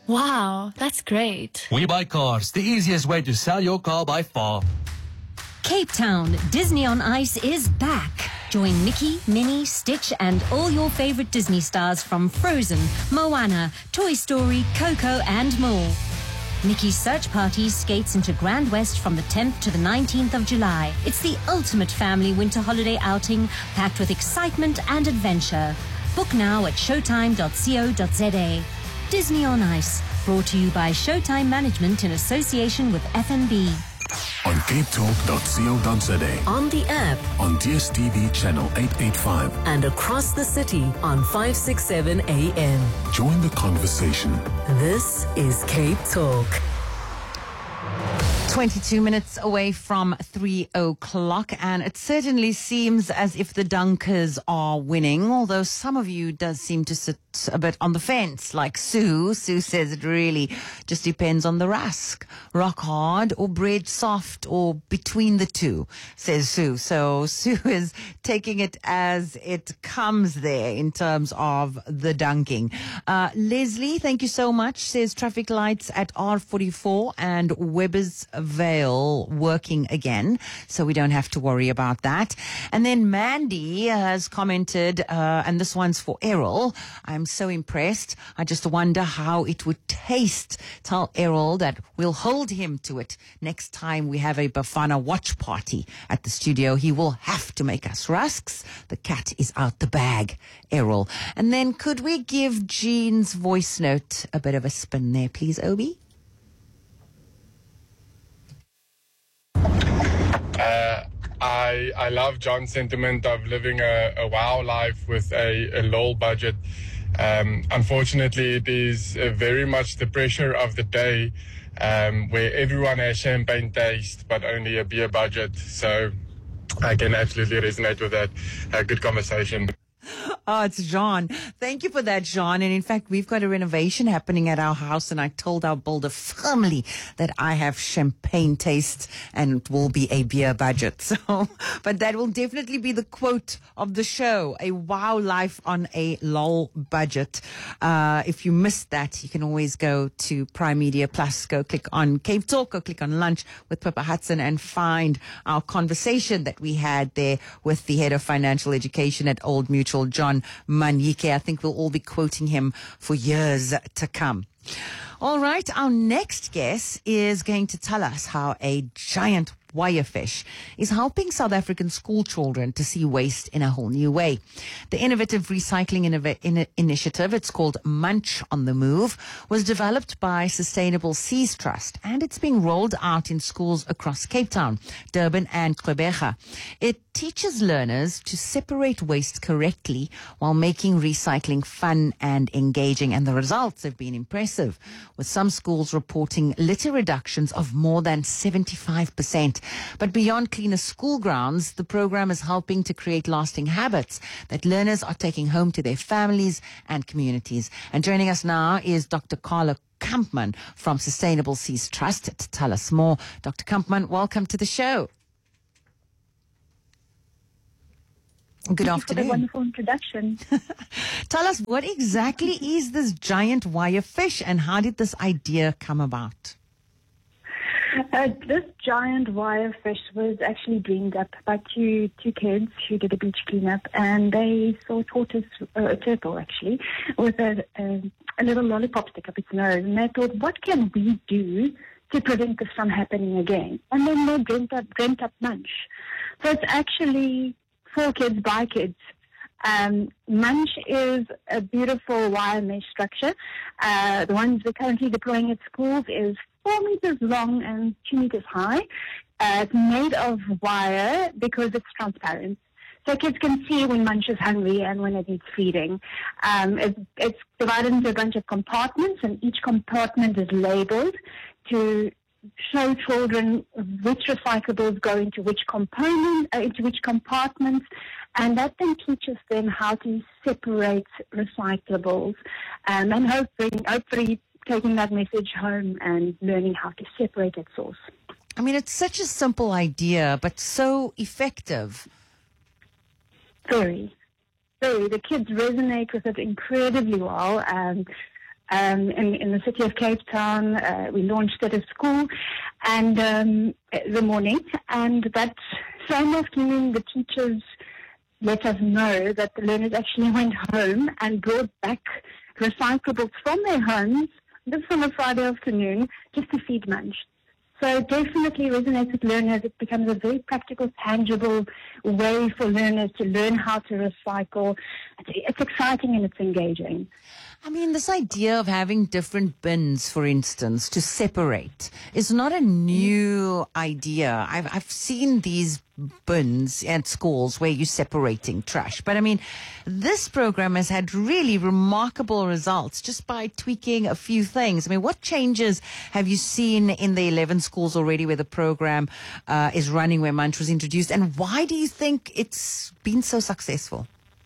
Wow, that's great. We Buy Cars, the easiest way to sell your car by far. Cape Town, Disney on Ice is back. Join Mickey, Minnie, Stitch and all your favorite Disney stars from Frozen, Moana, Toy Story, Coco and more. Mickey's Search Party skates into Grand West from the 10th to the 19th of July. It's the ultimate family winter holiday outing packed with excitement and adventure. Book now at showtime.co.za. Disney on Ice, brought to you by Showtime Management in association with FNB. On capetalk.co.za. On the app. On DSTV channel 885. And across the city on 567 AM. Join the conversation. This is Cape Talk. 22 minutes away from 3 o'clock, and it certainly seems as if the Dunkers are winning, although some of you does seem to sit a bit on the fence, like Sue. Sue says it really just depends on the rusk. Rock hard or bread soft or between the two, says Sue. So Sue is taking it as it comes there in terms of the dunking. Leslie, thank you so much, says traffic lights at R44 and Weber's Vale working again, so we don't have to worry about that. And then Mandy has commented, and this one's for Errol. I'm so impressed. I just wonder how it would taste. Tell Errol that we'll hold him to it. Next time we have a Bafana watch party at the studio, he will have to make us rusks. The cat is out the bag, Errol. And then could we give Jean's voice note a bit of a spin there, please, Obi? I love John's sentiment of living a wow life with a low budget. Unfortunately, it is very much the pressure of the day where everyone has champagne taste but only a beer budget. So I can absolutely resonate with that. Good conversation. Oh, it's Jean. Thank you for that, Jean. And in fact, we've got a renovation happening at our house, and I told our builder firmly that I have champagne taste and it will be a beer budget. So, but that will definitely be the quote of the show: a wow life on a low budget. If you missed that, you can always go to Prime Media Plus, go click on Cape Talk, go click on Lunch with Pippa Hudson and find our conversation that we had there with the head of financial education at Old Mutual, John Manyike. I think we'll all be quoting him for years to come. All right, our next guest is going to tell us how a giant wire fish is helping South African school children to see waste in a whole new way. The innovative recycling initiative, it's called Munch on the Move, was developed by Sustainable Seas Trust, and it's being rolled out in schools across Cape Town, Durban and Gqeberha. It teaches learners to separate waste correctly while making recycling fun and engaging, and the results have been impressive, with some schools reporting litter reductions of more than 75%. But beyond cleaner school grounds, the program is helping to create lasting habits that learners are taking home to their families and communities. And joining us now is Dr. Carla Kampman from Sustainable Seas Trust to tell us more. Dr. Kampman, welcome to the show. Good afternoon. Thank you for the wonderful introduction. Tell us, what exactly is this giant wire fish and how did this idea come about? This giant wire fish was actually dreamed up by two kids who did a beach cleanup, and they saw a turtle actually, with a little lollipop stick up its nose, and they thought, what can we do to prevent this from happening again? And then they dreamt up Munch. So it's actually for kids by kids. Munch is a beautiful wire mesh structure. The ones we're currently deploying at schools is 4 meters long and 2 meters high. It's made of wire because it's transparent. So kids can see when Munch is hungry and when it needs feeding. It's divided into a bunch of compartments, and each compartment is labeled to show children which recyclables go into which compartments, and that then teaches them how to separate recyclables, and hopefully taking that message home and learning how to separate at source. I mean, it's such a simple idea, but so effective. Very, very. The kids resonate with it incredibly well. in the city of Cape Town. We launched it at school and the morning, and that same afternoon the teachers let us know that the learners actually went home and brought back recyclables from their homes, this on a Friday afternoon, just to feed lunch. So it definitely resonates with learners. It becomes a very practical, tangible way for learners to learn how to recycle. It's exciting and it's engaging. I mean, this idea of having different bins, for instance, to separate is not a new idea. I've seen these bins at schools where you're separating trash. But I mean, this program has had really remarkable results just by tweaking a few things. I mean, what changes have you seen in the 11 schools already where the program is running, where Munch was introduced? And why do you think it's been so successful?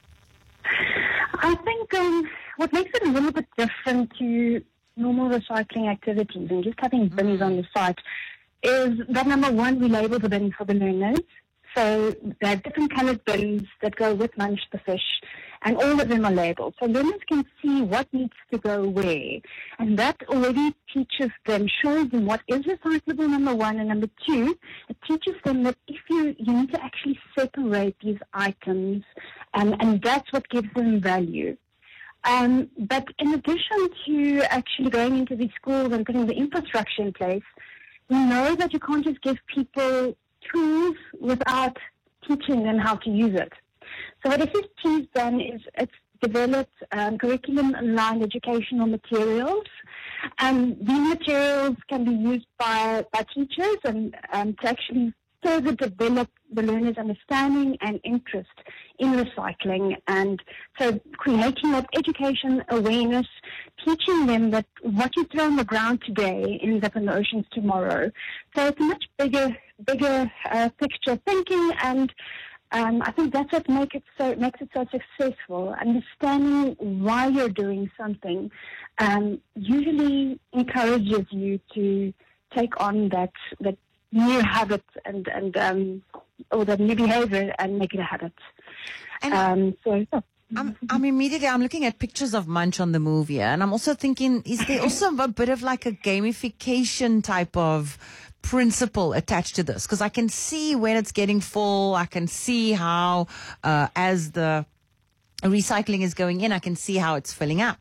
I think what makes it a little bit different to normal recycling activities and just having bins on the site is that, number one, we label the bins for the learners. So there are different coloured bins that go with Munch the fish, and all of them are labelled. So learners can see what needs to go where. And that already teaches them, shows them what is recyclable, number one, and number two, it teaches them that if you need to actually separate these items, and that's what gives them value. But in addition to actually going into these schools and putting the infrastructure in place, we know that you can't just give people tools without teaching them how to use it. So what SST's done is it's developed curriculum-aligned educational materials. These materials can be used by teachers and to actually further develop the learners' understanding and interest in recycling. And so creating that education awareness, teaching them that what you throw on the ground today ends up in the oceans tomorrow. So it's a much bigger picture thinking, and I think that's what makes it so successful. Understanding why you're doing something usually encourages you to take on that new habit or the new behavior and make it a habit. And I'm looking at pictures of Munch on the move here, and I'm also thinking, is there also a bit of like a gamification type of principle attached to this? Because I can see when it's getting full, I can see how as the recycling is going in, I can see how it's filling up.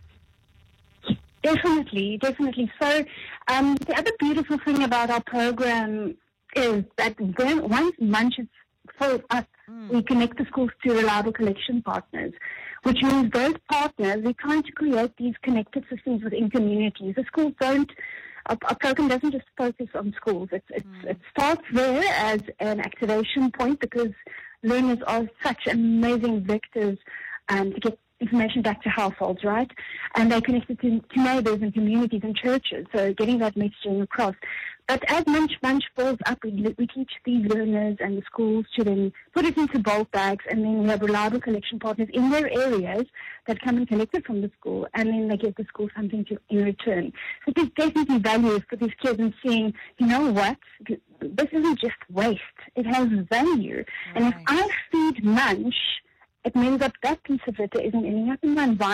Definitely. So the other beautiful thing about our program is that once Munch is full up, we connect the schools to reliable collection partners, which means those partners, we're trying to create these connected systems within communities. The schools our program doesn't just focus on schools. It starts there as an activation point because learners are such amazing vectors to get information back to households, right? And they're connected to neighbours and communities and churches, so getting that messaging across. But as Munch fills up, we teach these learners and the schools to then put it into bulk bags, and then we have reliable collection partners in their areas that come and collect it from the school, and then they give the school something in return. So there's definitely value for these kids in seeing, you know what, this isn't just waste, it has value. Right. And if I feed Munch, it means that piece of litter isn't ending up in my environment.